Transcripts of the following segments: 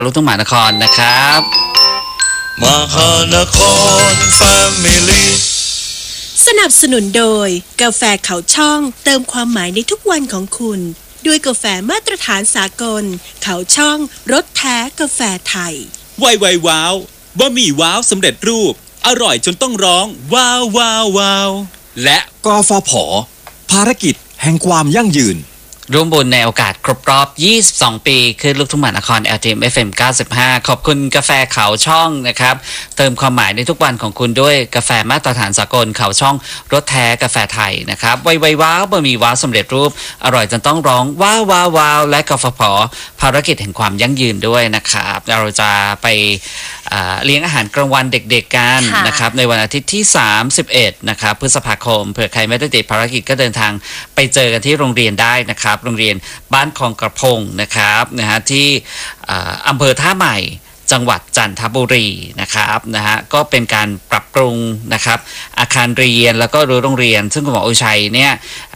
ลูกทุ่งมหานครนะครับมหานครแฟมิลี่สนับสนุนโดยกาแฟเขาช่องเติมความหมายในทุกวันของคุณด้วยกาแฟมาตรฐานสากลเขาช่องรสแท้กาแฟไทยไวว้าวบะหมี่ว้าวสำเร็จรูปอร่อยจนต้องร้องว้าวว้าวว้าวและกฟผ.ภารกิจแห่งความยั่งยืนร่วมบุญในโอกาสครบรอบ22 ปีคือลูกทุ่งมหานคร LTM FM 95ขอบคุณกาแฟเขาช่องนะครับเติมความหมายในทุกวันของคุณด้วยกาแฟมาตรฐานสากลเขาช่องรสแท้กาแฟไทยนะครับไวว้าวบะหมี่ว้าวสำเร็จรูปอร่อยจนต้องร้องว้าวว้าวว้าวและกฟผ.ภารกิจแห่งความยั่งยืนด้วยนะครับเราจะไปเลี้ยงอาหารกลางวันเด็กๆกันนะครับในวันอาทิตย์ที่31นะครับพฤษภาคมเผื่อใครไม่ได้ติดภารกิจก็เดินทางไปเจอกันที่โรงเรียนได้นะครับโรงเรียนบ้านคลองกระพงนะครับที่อำเภอท่าใหม่จังหวัดจันทบุรีนะครับก็เป็นการปรับปรุงนะครับอาคารเรียนแล้วก็รั้วโรงเรียนซึ่งคุณหมออุชัยเนี่ย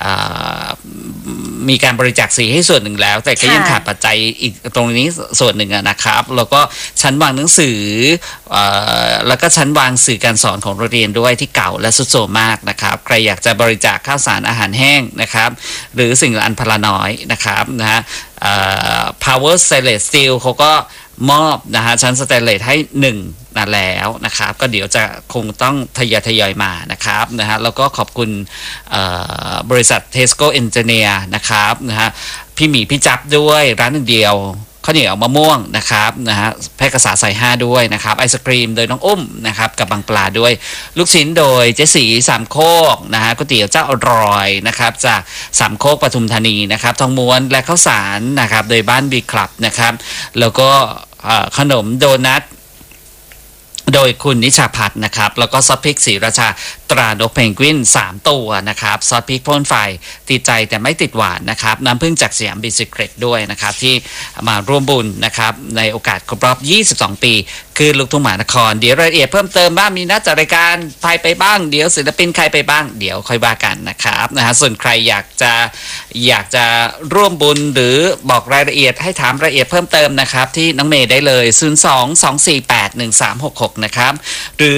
มีการบริจาคสีให้ส่วนหนึ่งแล้วแต่ก็ยังขาดปัจจัยอีกตรงนี้ส่วนหนึ่งนะครับแล้วก็ชั้นวางหนังสือแล้วก็ชั้นวางสื่อการสอนของโรงเรียนด้วยที่เก่าและทรุดโทรมมากนะครับใครอยากจะบริจาคข้าวสารอาหารแห้งนะครับหรือสิ่งอันพลาน้อยนะครับPower Stainless Steel เขาก็มอบชั้นสแตนเลสให้1แล้วนะครับก็เดี๋ยวจะคงต้องทยอยมานะครับแล้วก็ขอบคุณบริษัท Tesco Engineer นะครับพี่หมีพี่จับด้วยร้านหนึ่งเดียวข้าวเหนียวมะม่วงนะครับแพร่กษาใส่5ด้วยนะครับไอศกรีมโดยน้องอุ้มนะครับกับบางปลาด้วยลูกชิ้นโดยเจสีสามโคกก๋วยเตี๋ยวเจ้าอร่อยนะครับจากสามโคกปทุมธานีนะครับทองม้วนและข้าวสารนะครับโดยบ้านบีคลับนะครับแล้วก็ขนมโดนัทโดยคุณนิชาพัฒน์นะครับแล้วก็ซอสพริกศรีราชาตรานกเพนกวิน3ตัวนะครับซอสพริกพ่นไฟติดใจแต่ไม่ติดหวานนะครับน้ำผึ้งจากสยามบิสเกตด้วยนะครับที่มาร่วมบุญนะครับในโอกาสครบรอบ22 ปีคือลูกทุ่งมหานครเดี๋ยวรายละเอียดเพิ่มเติมบ้างมีนัดจัดรายการใครไปบ้างเดี๋ยวศิลปินใครไปบ้างเดี๋ยวค่อยว่ากันนะครับส่วนใครอยากจะร่วมบุญหรือบอกรายละเอียดให้ถามรายละเอียดเพิ่มเติมนะครับที่น้องเมย์ได้เลย02-248-1366นะครับหรือ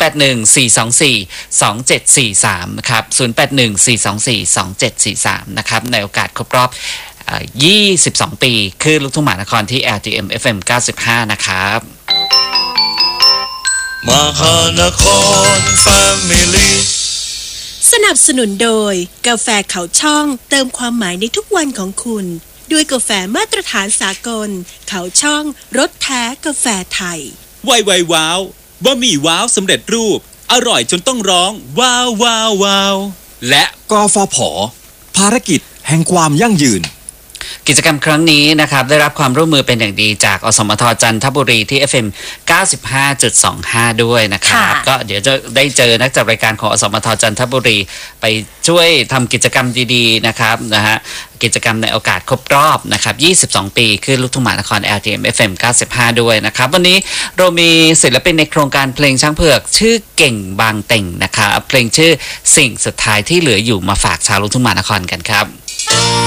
0814242743นะครับ0814242743นะครับในโอกาสครบรอบ22 ปีคือลูกทุ่งมหานครที่ LTM FM 95นะครับมหานครแฟมิลี่สนับสนุนโดยกาแฟเขาช่องเติมความหมายในทุกวันของคุณด้วยกาแฟมาตรฐานสากลเขาช่องรสแท้กาแฟไทยไวว้าวบะหมี่ว้าวสำเร็จรูปอร่อยจนต้องร้องว้าวว้าวว้าวและกฟผ.ภารกิจแห่งความยั่งยืนกิจกรรมครั้งนี้นะครับได้รับความร่วมมือเป็นอย่างดีจากอสมทจันทบุรีที่ FM 95.25 ด้วยนะครับก็เดี๋ยวจะได้เจอนักจัดรายการของอสมทจันทบุรีไปช่วยทำกิจกรรมดีๆนะครับกิจกรรมในโอกาสครบรอบนะครับ22 ปีคือลูกทุ่งมหานคร LTM FM 95 ด้วยนะครับวันนี้เรามีศิลปินในโครงการเพลงช้างเผือกชื่อเก่งบางเต่งนะครับเพลงชื่อสิ่งสุดท้ายที่เหลืออยู่มาฝากชาวลูกทุ่งมหานครกันครับ